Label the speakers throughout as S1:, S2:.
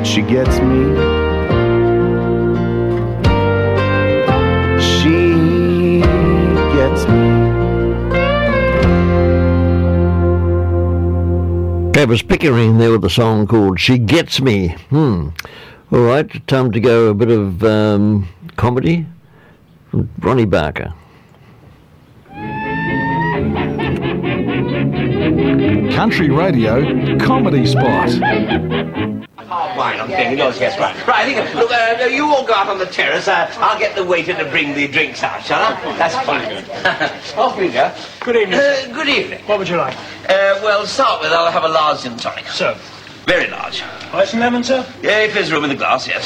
S1: She gets me. She gets me.
S2: Travis Pickering there with a song called She Gets Me. All right, time to go a bit of comedy from Ronnie Barker.
S3: Country Radio Comedy Spot.
S4: Oh, fine, I'm thinking yours, yes, right. Right, I think, look, you all go out on the terrace. I'll get the waiter to bring the drinks out, shall I? That's fine. Off we go.
S5: Good evening, sir.
S4: Good evening.
S5: What would you like?
S4: Well, to start with, I'll have a large gin tonic.
S5: So?
S4: Very large.
S5: Ice and lemon, sir?
S4: Yeah, if there's room in the glass, yes.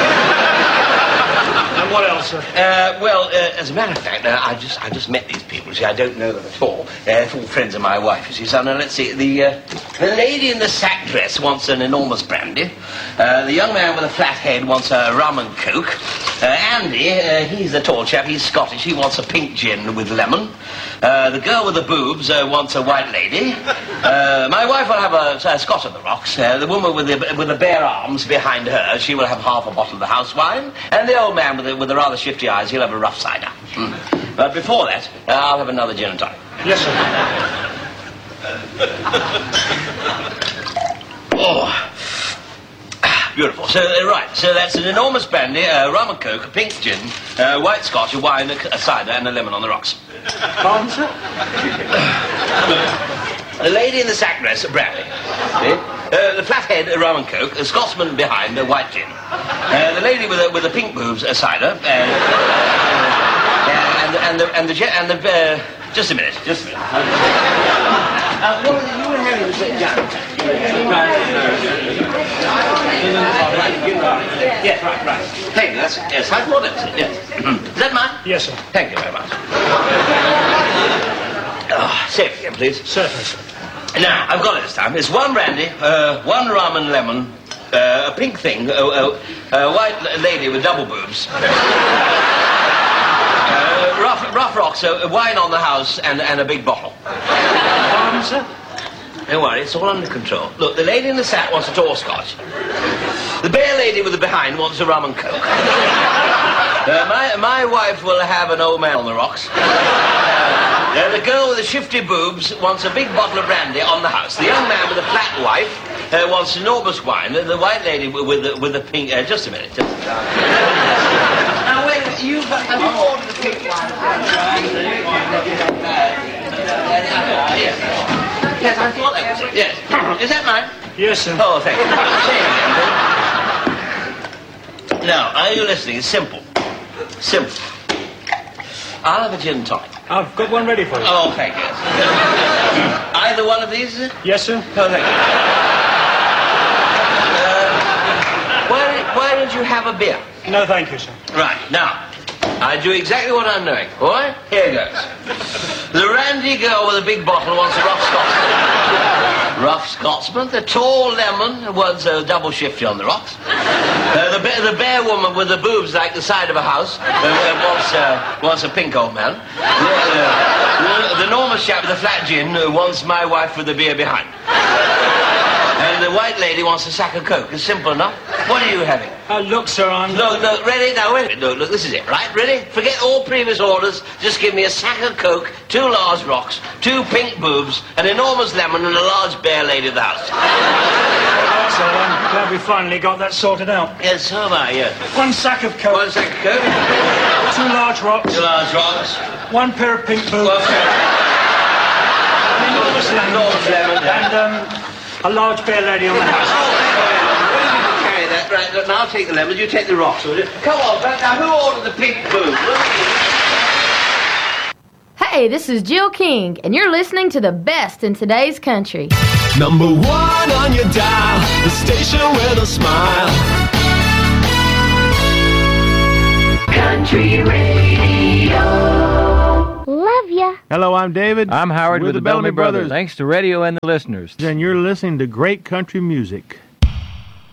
S5: And what else, sir?
S4: Well, as a matter of fact, I just met these people. See, I don't know them at all. They're all friends of my wife, you see. So now let's see. The lady in the sack dress wants an enormous brandy. The young man with a flat head wants a rum and coke. Andy, he's the tall chap. He's Scottish. He wants a pink gin with lemon. The girl with the boobs wants a white lady. My wife will have a Scotch on the rocks. The woman with the bare arms behind her, she will have half a bottle of the house wine. And the old man with the rather shifty eyes, he'll have a rough cider. But before that, I'll have another gin and tonic.
S5: Yes, sir.
S4: Oh, beautiful. So, right, so that's an enormous brandy, rum and coke, a pink gin, white Scotch, a wine, a cider, and a lemon on the rocks.
S5: Pardon, sir?
S4: The lady in the sack dress, brandy. See? The flat head, rum and coke, a Scotsman behind, a white gin. The lady with the pink boobs, a cider. Just a minute. What was it you were having to sit down? Yes, right. Thank you, yes, I thought it was it, yes. Is that mine?
S5: Yes, sir.
S4: Thank you very much. Say it again, please.
S5: Certainly, sir.
S4: Now, I've got it this time. It's one brandy, one rum and lemon, a pink thing, a white lady with double boobs, rough rocks, a wine on the house, and a big bottle.
S5: Pardon, sir?
S4: Don't worry, it's all under control. Look, the lady in the sack wants a tall Scotch. The bare lady with the behind wants a rum and coke. My wife will have an old man on the rocks. The girl with the shifty boobs wants a big bottle of brandy on the house. The young man with the flat wife wants enormous wine. The white lady with the pink... just a minute. Now, wait a minute. You ordered the pink wine. Yes, I thought that was it. Yes. Is that mine?
S5: Yes, sir.
S4: Oh, thank you. Say it again, now, are you listening? It's simple. I'll have a gin and tonic.
S5: I've got one ready for you.
S4: Oh, thank you. Either one of these, is it?
S5: Yes, sir.
S4: Oh, thank you. Why didn't you have a beer?
S5: No, thank you, sir.
S4: Right, now, I do exactly what I'm doing. All right? Here goes. The randy girl with a big bottle wants a rough Scotsman. Rough Scotsman. The tall lemon wants a double shifty on the rocks. The bare woman with the boobs like the side of a house wants a pink old man. The enormous chap with the flat gin wants my wife with the beer behind. And the white lady wants a sack of coke. It's simple enough. What are you having?
S5: Look, sir, I'm...
S4: Look, ready? Now, wait a minute. Look, this is it, right? Ready? Forget all previous orders. Just give me a sack of coke, 2 large rocks, 2 pink boobs, an enormous lemon, and a large bare lady of the house.
S5: Right, sir, I'm glad we finally got that sorted out.
S4: Yes, so am I, yes.
S5: 1 sack of coke.
S4: 1 sack of coke.
S5: 2 large rocks.
S4: 2 large rocks.
S5: 1 pair of pink boobs.
S4: 1 pair.
S5: An enormous lemon. And, a large bare lady on the house.
S4: Carry that. Right, look, now I'll take the lemons, you take the rocks, will you? Come on, now who ordered the pink boob?
S6: Hey, this is Jill King, and you're listening to the best in today's country.
S7: Number 1 on your dial, the station with a smile. Country Radio.
S8: Love ya.
S9: Hello, I'm David.
S10: I'm Howard with the Bellamy Brothers. Thanks to radio and the listeners.
S9: And you're listening to great country music.